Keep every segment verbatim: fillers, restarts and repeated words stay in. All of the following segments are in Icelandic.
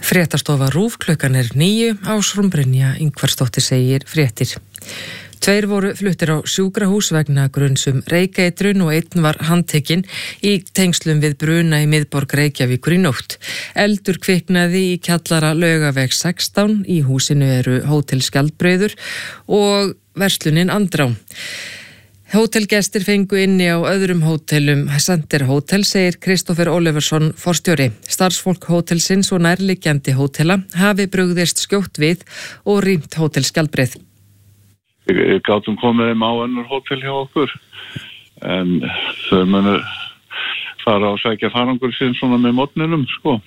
Fréttastofa RÚV klukkan er níu, Ásrún Brynja Ingvarsdóttir segir fréttir. Tveir voru fluttir á sjúkrahús vegna gruns um reykeitrun og einn var handtekinn í tengslum við bruna í miðborg Reykjavíkur í nótt. Eldur kviknaði í kjallara Laugaveg sextán, í húsinu eru Hótel Skjaldbreiður og verslunin Andrá. Hótelgestir fengu inni á öðrum hótelum Center Hotel, segir Kristoffer Oliversson forstjóri. Starfsfólk hótelsins og nærliggjandi hótela hafi brugðist skjótt við og rýmt Hótel Skjaldbreið. Við gátum komið þeim á önnur hótel hjá okkur, en þau munu fara og sækja farangur sinn svona með morgninum, sko.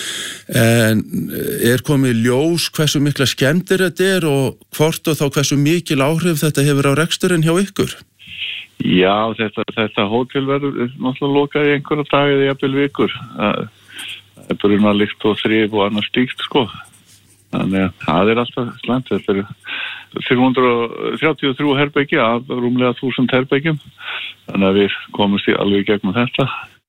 En er komið ljós hversu mikla skemmdir þetta er og hvort og þá hversu mikil áhrif þetta hefur á reksturinn hjá ykkur? Já, þetta, þetta hótel verður náttúrulega lokað í einhverja dag eða jafnvel vikur. Það er bruna lykt og þrif og annað stíkt, sko. Þannig að það er alltaf slæmt. Þetta er þrjú hundruð þrjátíu og þrjú herbergi af rúmlega þúsund herbergjum. Þannig að við komumst í alveg gegnum þetta.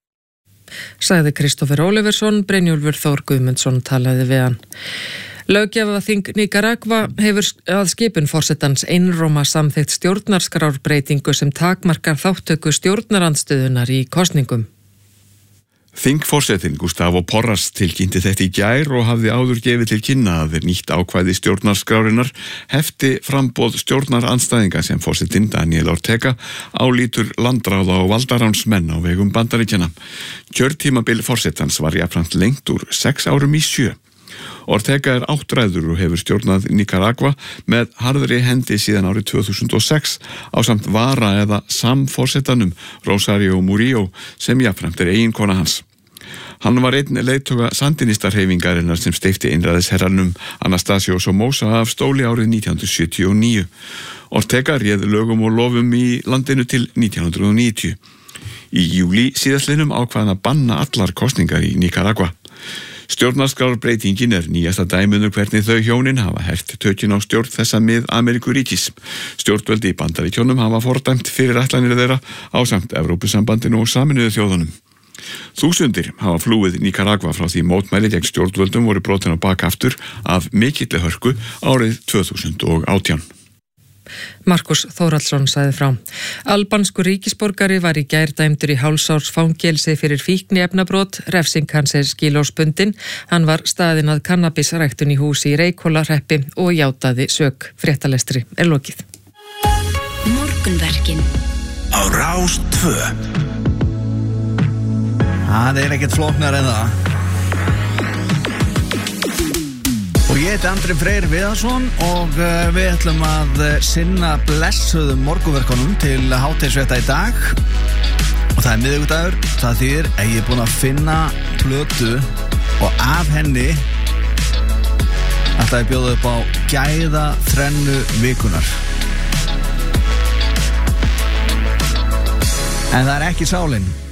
Sagði Kristoffer Oliversson, Brynjólfur Þór Guðmundsson talaði við hann. Löggjafarþing Nicaragua hefur að skipun forsetans einróma samþykkt stjórnarskrárbreytingu sem takmarkar þáttöku stjórnarandstöðunar í kosningum. Þingforsetinn Gustavo Porras tilkynnti þetta í gær og hafði áður gefið til kynna að nýtt ákvæði stjórnarskrárinnar hefti framboð stjórnarandstæðinga sem forsetinn Daniel Ortega álítur landráða og valdaránsmenn á vegum Bandaríkjanna. Kjörtímabil forsetans var jafnframt lengt úr sex árum í sjö. Ortega er áttræður og hefur stjórnað Nicaragua með harðri hendi síðan árið tvö þúsund og sex ásamt vara eða samforsetanum Rosario Murillo sem jafnframt er eiginkona hans. Hann var einn leiðtoga sandinistarhreyfingarinnar sem steypti einræðisherranum Anastasio Somoza af stóli árið nítján hundruð sjötíu og níu. Ortega réð lögum og lofum í landinu til nítján hundruð níutíu. Í júlí síðastliðnum ákvað að banna allar kosningar í Nicaragua. Stjórnarskrárbreytingin er nýjasta dæminu hvernig þau hjónin hafa hert tökin á stjórn þessa mið-Ameríkuríkis. Stjórnvöldi í Bandaríkjónum hafa fordæmt fyrir ætlanir þeirra ásamt Evrópusambandinu og Sameinuðu þjóðunum. Þúsundir hafa flúið Nicaragua frá því mótmæli gegn stjórnvöldum voru brotin á bak aftur af mikilli hörku árið tvö þúsund og átján. Markus Þórhallsson sagði frá. Albanskur ríkisborgari var í gær dæmdur í hálfsárs fangelsi fyrir fíkniefnabrot, refsing hans er skilorðsbundin. Hann var staðinn að kannabisræktun í húsi í Reykhólahreppi og játaði sök. Fréttalestri er lokið. Morgunverkin á Rás tvö. Það er ekkert flóknar en það. Og ég heiti Andri Freyr Viðarsson og við ætlum að sinna blessuðum morgunverkunum til hádegisfrétta í dag. Og það er miðvikudagur, það þýðir að ég er búin að finna plötu og af henni ætla ég að bjóða upp á gæða þrennu vikunar. En það er ekki sálin.